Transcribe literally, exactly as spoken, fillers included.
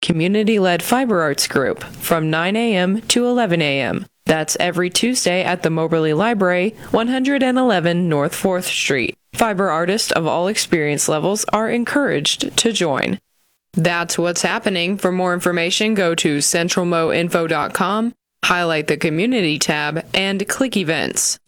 community-led fiber arts group from nine a.m. to eleven a.m. That's every Tuesday at the Moberly Library, one eleven North fourth Street. Fiber artists of all experience levels are encouraged to join. That's what's happening. For more information, go to central mo info dot com, highlight the Community tab, and click Events.